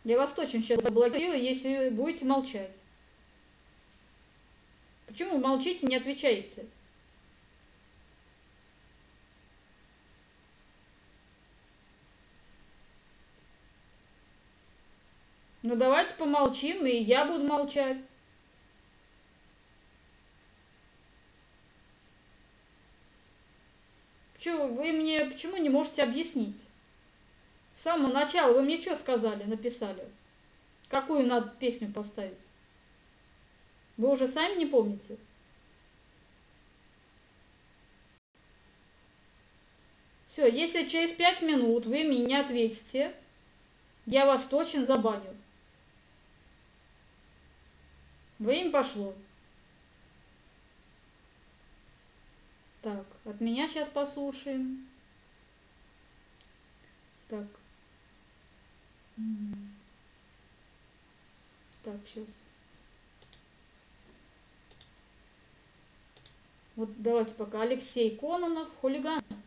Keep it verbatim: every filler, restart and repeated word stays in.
Я вас точно сейчас заблокирую, если будете молчать. Почему молчите, не отвечаете? Ну давайте помолчим, и я буду молчать. Почему вы мне почему не можете объяснить? С самого начала вы мне что сказали, написали? Какую надо песню поставить? Вы уже сами не помните? Все, если через пять минут вы мне не ответите, я вас точно забаню. Время пошло. Так, от меня сейчас послушаем. Так. Так, сейчас. Вот давайте пока. Алексей Кононов, хулиган.